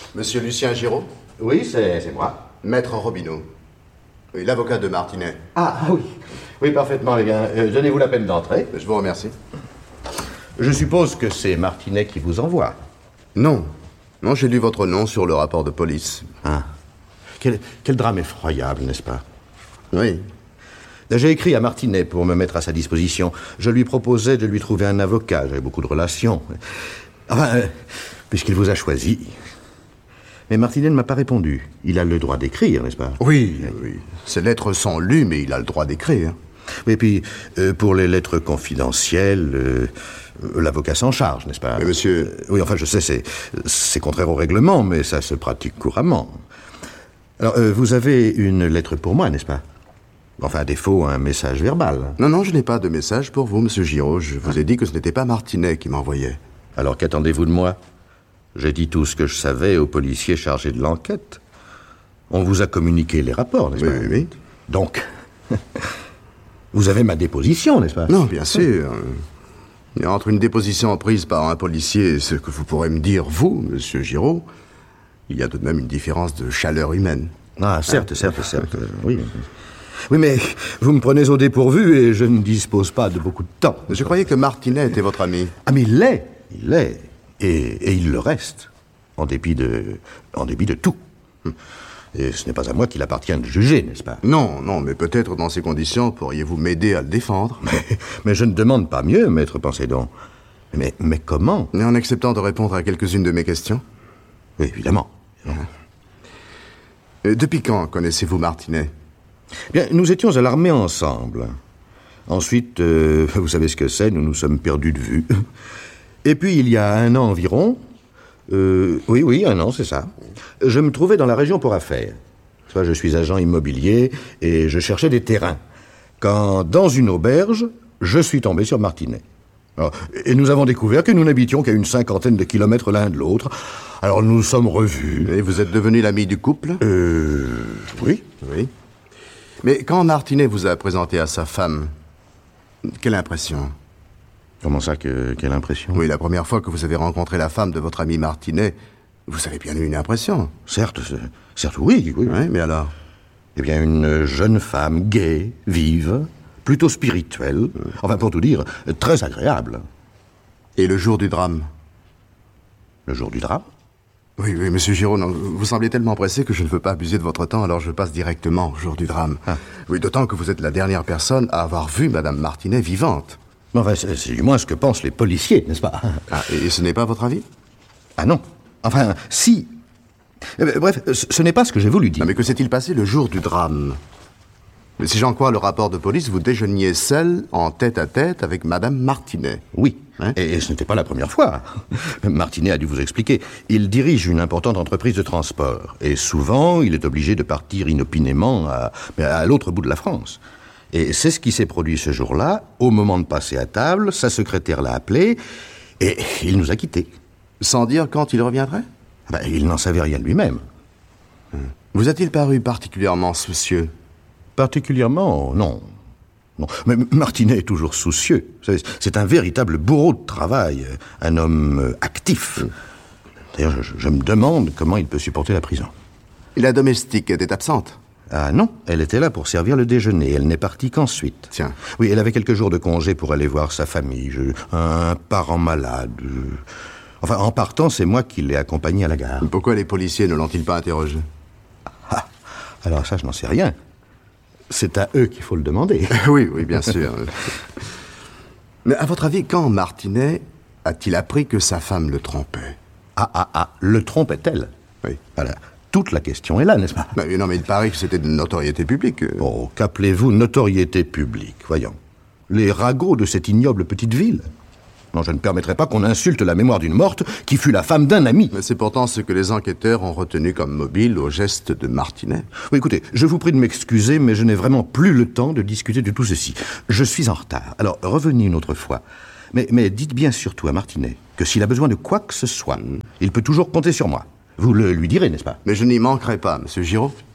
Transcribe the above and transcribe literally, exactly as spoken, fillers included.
Monsieur Lucien Giraud? Oui, c'est, c'est moi. Maître Robineau. Oui, l'avocat de Martinet. Ah, oui. Oui, parfaitement, eh bien, euh, donnez-vous la peine d'entrer. Je vous remercie. Je suppose que c'est Martinet qui vous envoie. Non. Non, j'ai lu votre nom sur le rapport de police. Ah. Quel, quel drame effroyable, n'est-ce pas? Oui. J'ai écrit à Martinet pour me mettre à sa disposition. Je lui proposais de lui trouver un avocat. J'avais beaucoup de relations. Enfin, euh, puisqu'il vous a choisi. Mais Martinet ne m'a pas répondu. Il a le droit d'écrire, n'est-ce pas? Oui, oui. Ces lettres sont lues, mais il a le droit d'écrire. Et puis, euh, pour les lettres confidentielles, euh, l'avocat s'en charge, n'est-ce pas? Mais monsieur... Euh, oui, enfin, je sais, c'est, c'est contraire au règlement, mais ça se pratique couramment. Alors, euh, vous avez une lettre pour moi, n'est-ce pas? Enfin, à défaut, un message verbal. Non, non, je n'ai pas de message pour vous, monsieur Giraud. Je vous ai dit que ce n'était pas Martinet qui m'envoyait. Alors, qu'attendez-vous de moi? J'ai dit tout ce que je savais aux policiers chargés de l'enquête. On vous a communiqué les rapports, n'est-ce Oui, pas? oui, oui. Donc, vous avez ma déposition, n'est-ce pas? Non, bien sûr. Et entre une déposition prise par un policier et ce que vous pourrez me dire, vous, monsieur Giraud, il y a tout de même une différence de chaleur humaine. Ah, certes, certes, certes, euh, oui. Oui, mais vous me prenez au dépourvu et je ne dispose pas de beaucoup de temps. Je croyais que Martinet était votre ami. Ah, mais il l'est, il l'est, et, et il le reste, en dépit de, en dépit de tout. Et ce n'est pas à moi qu'il appartient de juger, n'est-ce pas? Non, non, mais peut-être dans ces conditions pourriez-vous m'aider à le défendre. Mais, mais je ne demande pas mieux, maître Pensédon. Mais, mais comment? Et en acceptant de répondre à quelques-unes de mes questions? Oui, évidemment. Euh, Depuis quand connaissez-vous Martinet? Bien, nous étions à l'armée ensemble. Ensuite, euh, vous savez ce que c'est, nous nous sommes perdus de vue. Et puis, il y a un an environ, euh, oui, oui, un an, c'est ça, je me trouvais dans la région pour affaires. Soit je suis agent immobilier et je cherchais des terrains. Quand, dans une auberge, je suis tombé sur Martinet. Alors, et nous avons découvert que nous n'habitions qu'à une cinquantaine de kilomètres l'un de l'autre. Alors, nous nous sommes revus. Et vous êtes devenu l'ami du couple? Euh... Oui. Oui. Mais quand Martinet vous a présenté à sa femme, quelle impression? Comment ça, que, quelle impression? Oui, la première fois que vous avez rencontré la femme de votre ami Martinet, vous avez bien eu une impression. Certes, certes, oui, oui. Oui, mais alors? Eh bien, une jeune femme gaie, vive, plutôt spirituelle, enfin, pour tout dire, très agréable. Et le jour du drame? Le jour du drame? Oui, oui, monsieur Giraud, non, vous semblez tellement pressé que je ne veux pas abuser de votre temps, alors je passe directement au jour du drame. Ah. Oui, d'autant que vous êtes la dernière personne à avoir vu Madame Martinet vivante. Enfin, c'est, c'est du moins ce que pensent les policiers, n'est-ce pas? Ah, et ce n'est pas votre avis? Ah non. Enfin, si. Eh bien, bref, ce, ce n'est pas ce que j'ai voulu dire. Non, mais que s'est-il passé le jour du drame? Mais si j'en crois le rapport de police, vous déjeuniez seul, en tête-à-tête, avec Madame Martinet. Oui, hein? et, et ce n'était pas la première fois. Martinet a dû vous expliquer. Il dirige une importante entreprise de transport. Et souvent, il est obligé de partir inopinément à, à l'autre bout de la France. Et c'est ce qui s'est produit ce jour-là. Au moment de passer à table, sa secrétaire l'a appelé, et il nous a quittés. Sans dire quand il reviendrait? Ben, il n'en savait rien lui-même. Vous a-t-il paru particulièrement soucieux? Particulièrement, non. Non. Mais Martinet est toujours soucieux. Vous savez, c'est un véritable bourreau de travail, un homme actif. D'ailleurs, je, je me demande comment il peut supporter la prison. Et la domestique était absente? Ah non, elle était là pour servir le déjeuner. Elle n'est partie qu'ensuite. Tiens. Oui, elle avait quelques jours de congé pour aller voir sa famille. Je, un parent malade. Je... Enfin, en partant, c'est moi qui l'ai accompagné à la gare. Pourquoi les policiers ne l'ont-ils pas interrogé? Ah, alors ça, je n'en sais rien. C'est à eux qu'il faut le demander. Oui, oui, bien sûr. Mais à votre avis, quand Martinet a-t-il appris que sa femme le trompait? Ah, ah, ah, le trompait-elle? Oui. Voilà. Toute la question est là, n'est-ce pas? Mais non, mais il paraît que c'était de notoriété publique. Oh, qu'appelez-vous notoriété publique? Voyons. Les ragots de cette ignoble petite ville. Non, je ne permettrai pas qu'on insulte la mémoire d'une morte qui fut la femme d'un ami. Mais c'est pourtant ce que les enquêteurs ont retenu comme mobile au geste de Martinet. Oui, écoutez, je vous prie de m'excuser, mais je n'ai vraiment plus le temps de discuter de tout ceci. Je suis en retard. Alors, revenez une autre fois. Mais, mais dites bien surtout à Martinet que s'il a besoin de quoi que ce soit, il peut toujours compter sur moi. Vous le lui direz, n'est-ce pas? Mais je n'y manquerai pas, monsieur Giraud.